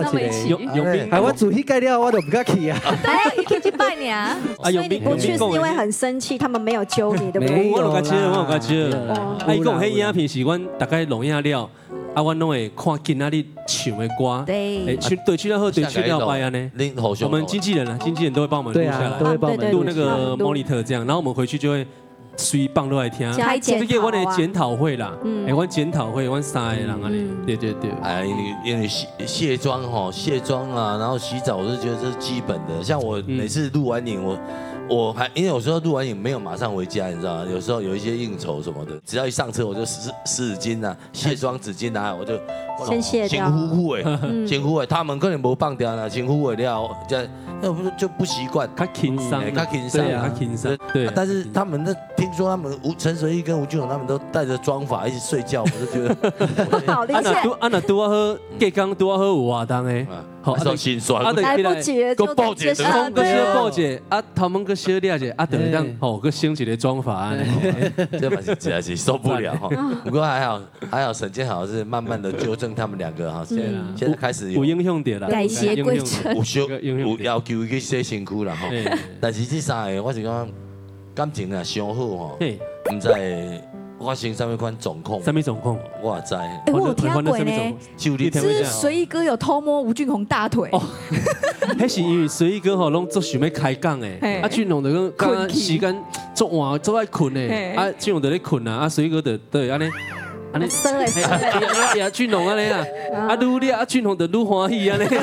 跟他们一起。 永兵， 哎，我煮迄盖了，我都不敢去啊。 哎，你可以去拜年啊。 所以你不去是因为很生气，他们没有揪你，对不对？ 没有啦， 我有甲接，我有甲接。 哦啊，伊讲迄影片是阮大概录影了，啊，阮拢会看今仔日唱的歌， 对， 对曲了好，对曲了歹安呢。我们经纪人啊，经纪人都会帮我们录下来， 都会帮我们录那个 monitor 这样，然后我们回去就会随放落来听。这个我的检讨会啦，哎，我检讨会，我三个人安尼，对对对。 哎，因为卸妆哈，卸妆啊，然后洗澡，我就觉得这是基本的。像我每次录完影，我还因为有时候录完影没有马上回家，你知道吗？有时候有一些应酬什么的，只要一上车我就湿纸巾啊、卸妆纸巾啊，我就先卸掉。 先呼哎，先呼哎，他们可能没放掉呢，先呼哎了，这那不就不习惯， 较轻松， 较轻松， 较轻松。对， 但是他们听说他们陈水义跟吴俊宏他们都带着妆发一起睡觉，我就觉得好理解。 那拄啊好，隔工拄啊好有活动诶， 好心酸， 来不及个报警， 头个小报姐，啊头毛个小掠者，啊等于当吼个升一个妆发， 这嘛是实在是受不了哈。不过还好沈建豪是慢慢的纠正他们两个哈，现在开始有影响点啦， 改邪归正， 有要求去洗身躯啦哈。但是这三个我是讲感情啊相好吼，唔知发生什么款状况？ 什么状况？ 我也知。 哎，我有听过呢， 就你是随意哥有偷摸吴俊宏大腿。哦， 迄是因为随意哥吼拢做想要开讲诶，啊俊宏就讲时间做晚做爱困诶，啊俊宏就咧困啊，啊随意哥就对安尼。 安尼生诶， 呀，俊宏安尼啊，啊愈咧啊俊宏就愈欢喜安尼。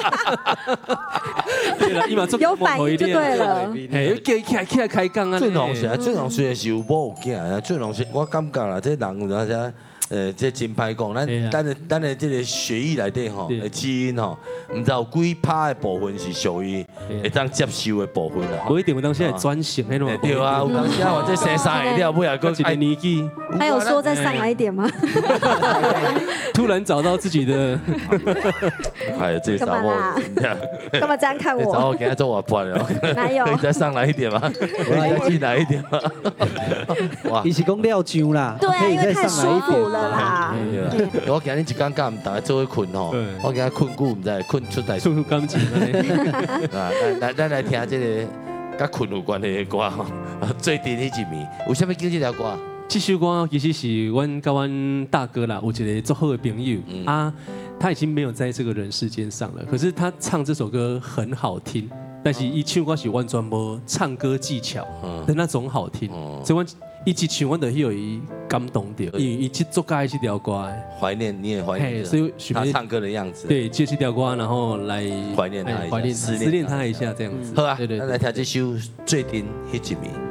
对啦，伊嘛做有反应就对了。 嘿，叫起来开讲啊。 俊宏虽然是有某有囝啊，俊宏是我感觉啦，这人有哪些？这真歹讲，咱的这个血液内底吼，基因吼，唔知有几趴的部分是属于会当接受的部分啦。 不一定有当现在转型迄种。 对啊，有当时或者生三个了，不要个一个年纪。 还有说再上来一点吗？ 突然找到自己的。 哎，这找我， 干嘛这样看我？ 找我给他做我伴了。 哪有？ 可以再上来一点吗？可以再进来一点吗？ 哇，伊是讲料酒啦， 对，因为太舒服了。 我今日一刚刚大家做伙困吼，我今日困久唔知困出大出感情啊！咱来听这个甲困有关系的歌吼，最近迄一暝，为什么叫这条歌？ 这首歌其实是阮甲阮大哥啦，有一个做好的朋友啊，他已经没有在这个人世间上了，可是他唱这首歌很好听，但是伊唱歌是完全无唱歌技巧的那种好听，所以阮。伊一唱，阮就有伊感动到，因为伊去作家这条歌， 怀念你也怀念， 所以他唱歌的样子， 对，借这条歌，然后来怀念他一下， 思念他一下这样子。 好啊，那来听这首最近迄一暝。